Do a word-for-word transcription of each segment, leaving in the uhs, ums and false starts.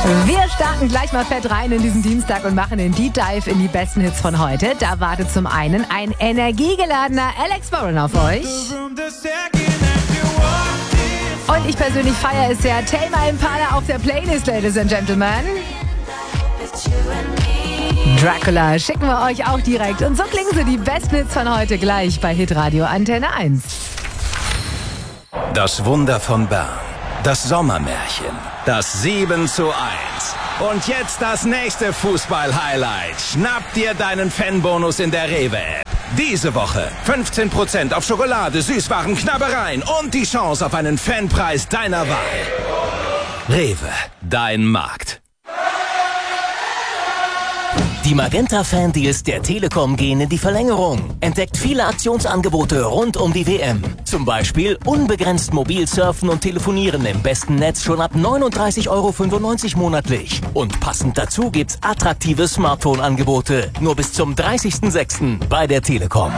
Wir starten gleich mal fett rein in diesen Dienstag und machen den Deep Dive in die besten Hits von heute. Da wartet zum einen ein energiegeladener Alex Warren auf euch. Und ich persönlich feiere es ja. Tame Impala auf der Playlist, Ladies and Gentlemen. Dracula schicken wir euch auch direkt. Und so klingen sie, die besten Hits von heute, gleich bei Hitradio Antenne eins. Das Wunder von Bern. Das Sommermärchen. Das sieben zu eins. Und jetzt das nächste Fußball-Highlight. Schnapp dir deinen Fanbonus in der Rewe-App. Diese Woche fünfzehn Prozent auf Schokolade, Süßwaren, Knabbereien und die Chance auf einen Fanpreis deiner Wahl. Rewe, dein Markt. Die Magenta-Fan-Deals der Telekom gehen in die Verlängerung. Entdeckt viele Aktionsangebote rund um die W M. Zum Beispiel unbegrenzt mobil surfen und telefonieren im besten Netz schon ab neununddreißig Euro fünfundneunzig monatlich. Und passend dazu gibt's attraktive Smartphone-Angebote. Nur bis zum dreißigsten sechsten bei der Telekom.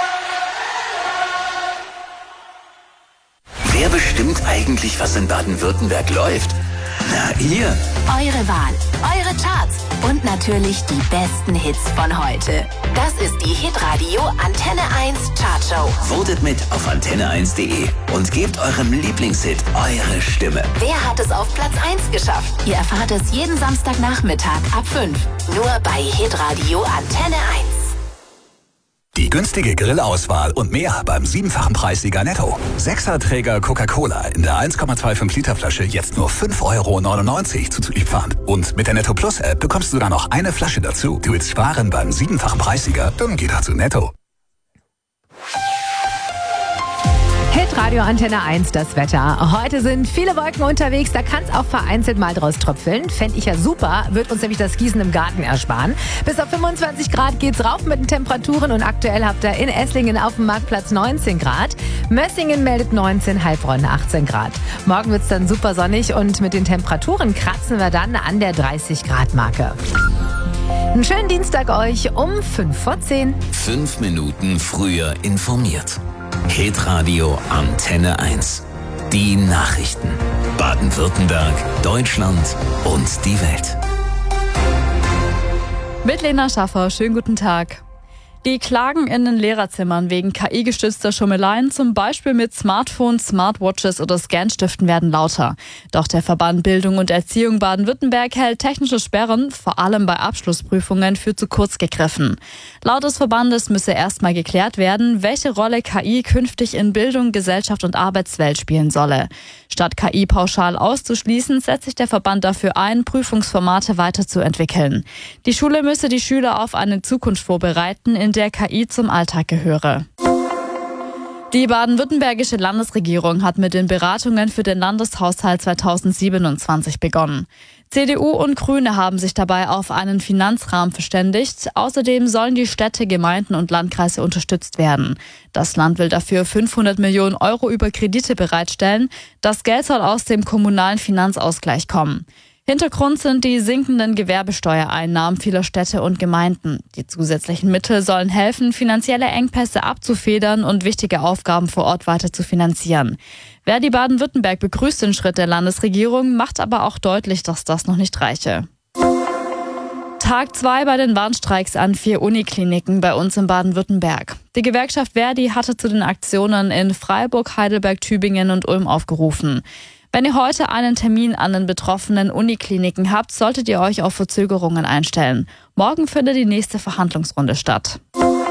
Wer bestimmt eigentlich, was in Baden-Württemberg läuft? Na, ihr. Eure Wahl, eure Charts und natürlich die besten Hits von heute. Das ist die Hitradio Antenne eins Chartshow. Votet mit auf antenne eins punkt de und gebt eurem Lieblingshit eure Stimme. Wer hat es auf Platz eins geschafft? Ihr erfahrt es jeden Samstagnachmittag ab fünf. Nur bei Hitradio Antenne eins. Die günstige Grillauswahl und mehr beim siebenfachen Preissieger Netto. Sechserträger Coca-Cola in der eins Komma fünfundzwanzig Liter Flasche jetzt nur fünf Euro neunundneunzig zu liefern. Und mit der Netto Plus App bekommst du sogar noch eine Flasche dazu. Du willst sparen beim siebenfachen Preissieger? Dann geh doch zu Netto. Hitradio Antenne eins, das Wetter. Heute sind viele Wolken unterwegs, da kann es auch vereinzelt mal draus tröpfeln. Fände ich ja super, wird uns nämlich das Gießen im Garten ersparen. Bis auf fünfundzwanzig Grad geht's rauf mit den Temperaturen und aktuell habt ihr in Esslingen auf dem Marktplatz neunzehn Grad. Mössingen meldet neunzehn, Heilbronn achtzehn Grad. Morgen wird's dann super sonnig und mit den Temperaturen kratzen wir dann an der dreißig Grad Marke. Einen schönen Dienstag euch um fünf vor zehn. Fünf Minuten früher informiert. Hitradio Antenne eins. Die Nachrichten. Baden-Württemberg, Deutschland und die Welt. Mit Lena Schaffer, schönen guten Tag. Die Klagen in den Lehrerzimmern wegen K I-gestützter Schummeleien, zum Beispiel mit Smartphones, Smartwatches oder Scanstiften, werden lauter. Doch der Verband Bildung und Erziehung Baden-Württemberg hält technische Sperren, vor allem bei Abschlussprüfungen, für zu kurz gegriffen. Laut des Verbandes müsse erstmal geklärt werden, welche Rolle K I künftig in Bildung, Gesellschaft und Arbeitswelt spielen solle. Statt K I pauschal auszuschließen, setzt sich der Verband dafür ein, Prüfungsformate weiterzuentwickeln. Die Schule müsse die Schüler auf eine Zukunft vorbereiten, in der K I zum Alltag gehöre. Die baden-württembergische Landesregierung hat mit den Beratungen für den Landeshaushalt zweitausendsiebenundzwanzig begonnen. C D U und Grüne haben sich dabei auf einen Finanzrahmen verständigt. Außerdem sollen die Städte, Gemeinden und Landkreise unterstützt werden. Das Land will dafür fünfhundert Millionen Euro über Kredite bereitstellen. Das Geld soll aus dem kommunalen Finanzausgleich kommen. Hintergrund sind die sinkenden Gewerbesteuereinnahmen vieler Städte und Gemeinden. Die zusätzlichen Mittel sollen helfen, finanzielle Engpässe abzufedern und wichtige Aufgaben vor Ort weiter zu finanzieren. Verdi Baden-Württemberg begrüßt den Schritt der Landesregierung, macht aber auch deutlich, dass das noch nicht reiche. Tag zwei bei den Warnstreiks an vier Unikliniken bei uns in Baden-Württemberg. Die Gewerkschaft Verdi hatte zu den Aktionen in Freiburg, Heidelberg, Tübingen und Ulm aufgerufen. Wenn ihr heute einen Termin an den betroffenen Unikliniken habt, solltet ihr euch auf Verzögerungen einstellen. Morgen findet die nächste Verhandlungsrunde statt.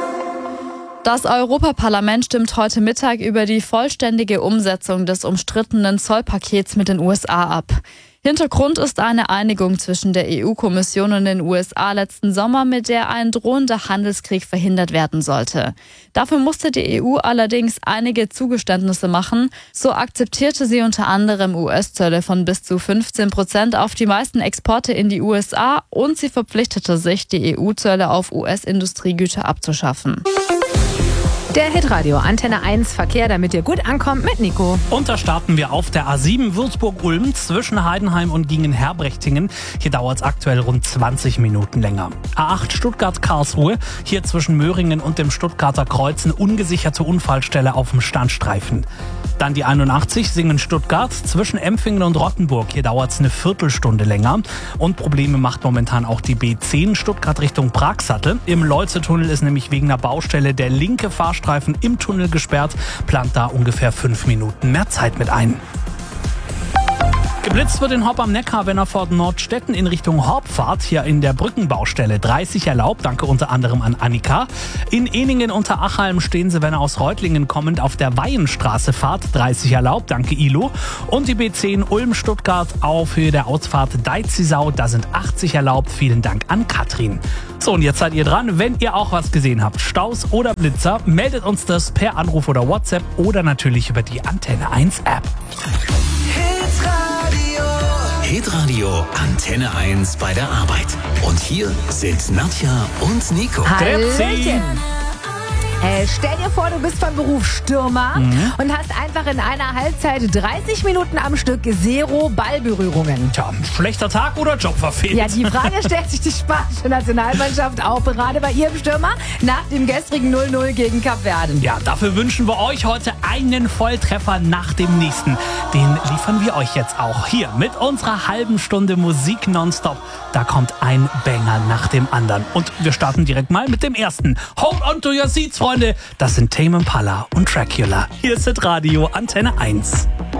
Das Europaparlament stimmt heute Mittag über die vollständige Umsetzung des umstrittenen Zollpakets mit den U S A ab. Hintergrund ist eine Einigung zwischen der E U-Kommission und den U S A letzten Sommer, mit der ein drohender Handelskrieg verhindert werden sollte. Dafür musste die E U allerdings einige Zugeständnisse machen. So akzeptierte sie unter anderem U S-Zölle von bis zu fünfzehn Prozent auf die meisten Exporte in die U S A und sie verpflichtete sich, die E U-Zölle auf U S-Industriegüter abzuschaffen. Der Hitradio Antenne eins Verkehr, damit ihr gut ankommt, mit Nico. Und da starten wir auf der A sieben Würzburg-Ulm zwischen Heidenheim und Gingen-Herbrechtingen. Hier dauert es aktuell rund zwanzig Minuten länger. A acht Stuttgart-Karlsruhe, hier zwischen Möhringen und dem Stuttgarter Kreuz eine ungesicherte Unfallstelle auf dem Standstreifen. Dann die einundachtzig Singen-Stuttgart zwischen Empfingen und Rottenburg. Hier dauert es eine Viertelstunde länger. Und Probleme macht momentan auch die B zehn Stuttgart Richtung Pragsattel. Im Leutze-Tunnel ist nämlich wegen einer Baustelle der linke Fahrstreifen im Tunnel gesperrt. Plant da ungefähr fünf Minuten mehr Zeit mit ein. Geblitzt wird in Hopp am Neckar, wenn er vor Nordstetten in Richtung Horb fahrt, hier in der Brückenbaustelle. dreißig erlaubt, danke unter anderem an Annika. In Eningen unter Achalm stehen sie, wenn er aus Reutlingen kommend auf der Weihenstraße fahrt. dreißig erlaubt, danke Ilo. Und die B zehn Ulm-Stuttgart auf Höhe der Ausfahrt Deizisau, da sind achtzig erlaubt. Vielen Dank an Katrin. So, und jetzt seid ihr dran. Wenn ihr auch was gesehen habt, Staus oder Blitzer, meldet uns das per Anruf oder WhatsApp oder natürlich über die Antenne eins App. Hitradio Antenne eins bei der Arbeit. Und hier sind Nadja und Nico. Hallöchen. Äh, stell dir vor, du bist von Beruf Stürmer mhm. und hast einfach in einer Halbzeit dreißig Minuten am Stück zero Ballberührungen. Tja, schlechter Tag oder Job verfehlt? Ja, die Frage stellt sich die spanische Nationalmannschaft auch gerade bei ihrem Stürmer nach dem gestrigen null null gegen Kapverden. Ja, dafür wünschen wir euch heute einen Volltreffer nach dem nächsten. Den liefern wir euch jetzt auch hier mit unserer halben Stunde Musik nonstop. Da kommt ein Banger nach dem anderen. Und wir starten direkt mal mit dem ersten. Hold on to your seats, Freunde. Das sind Tame Impala und Dracula. Hier ist Hitradio Antenne eins.